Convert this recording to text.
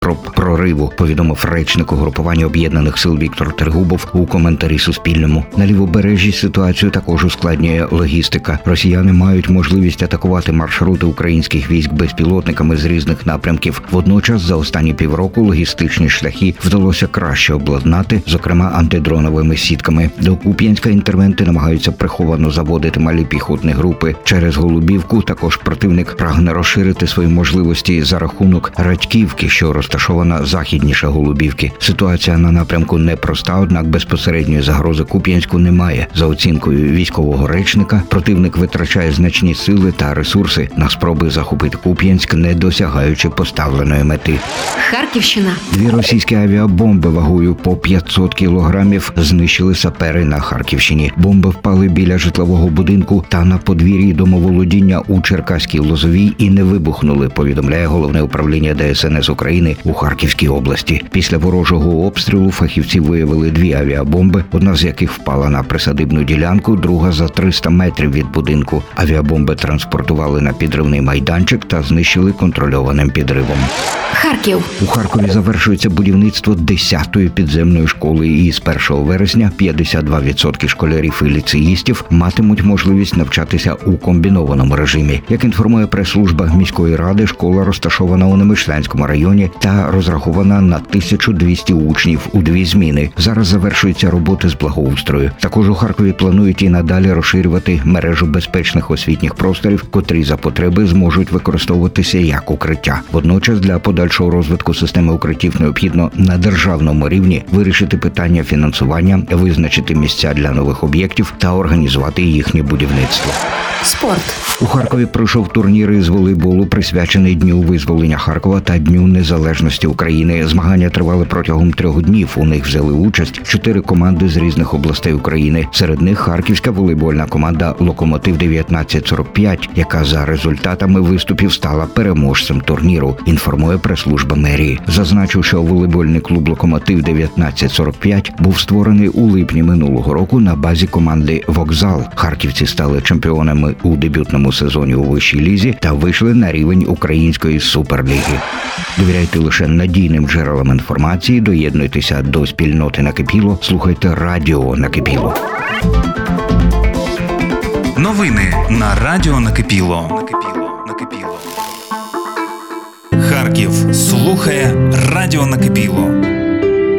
спроб прориву, повідомив речник угрупування Об'єднаних сил Віктор Трегубов у коментарі Суспільному. На лівобережжі ситуацію також ускладнює логістика. Росіяни мають можливість атакувати маршрути українських військ безпілотниками з різних напрямків. Водночас за останні півроку логістичні шляхи вдалося краще обладнати, зокрема антидроновими сітками. До Куп'янська інтервенти намагаються приховано заводити малі піхотні групи. Через Голубівку також противник прагне розширити свої можливості за рахунок Радьківки, що розташована західніше Голубівки. Ситуація на напрямку непроста, однак безпосередньої загрози Куп'янську немає. За оцінкою військового речника, противник витрачає значні сили та ресурси на спроби захопити Куп'янськ, не досягаючи поставленої мети. Харківщина. 2 російські авіабомби вагою по 500 кілограмів знищили сапери на Харківщині. Бомби впали біля житлового будинку та на подвір'ї домоволодіння у Черкаській Лозовій і не вибухнули, повідомляє Головне управління ДСНС України у Харківській області. Після ворожого обстрілу фахівці виявили 2 авіабомби, одна з яких впала на присадибну ділянку, друга за 300 метрів від будинку. Авіабомби транспортували на підривний майданчик та знищили контрольованим підривом. Харків. У Харкові завершується будівництво 10-ї підземної школи, і з 1 вересня 52% школярів і ліцеїстів матимуть можливість навчатися у комбінованому режимі. Як інформує прес-служба міської ради, школа розташована у Немишлянському районі та розрахована на 1200 учнів у 2 зміни. Зараз завершуються роботи з благоустрою. Також у Харкові планують і надалі розширювати мережу безпечних освітніх просторів, котрі за потреби зможуть використовуватися як укриття. Водночас для подальшого розвитку системи укриттів необхідно на державному рівні вирішити питання фінансування, визначити місця для нових об'єктів та організувати їхнє будівництво. Спорт. У Харкові пройшов турнір із волейболу, присвячений Дню визволення Харкова та Дню незалежності України. Змагання тривали протягом 3 днів. У них взяли участь 4 команди з різних областей України. Серед них харківська волейбольна команда «Локомотив-1945», яка за результатами виступів стала переможцем турніру, інформує прес-служба мерії. Зазначив, що волейбольний клуб «Локомотив-1945» був створений у липні минулого року на базі команди «Вокзал». Харківці стали чемпіонами у дебютному сезоні у вищій лізі та вийшли на рівень української суперліги. Довіряйте лише надійним джерелам інформації, доєднуйтеся до спільноти «Накипіло», слухайте радіо «Накипіло». Новини на радіо «Накипіло». Харків слухає радіо «Накипіло».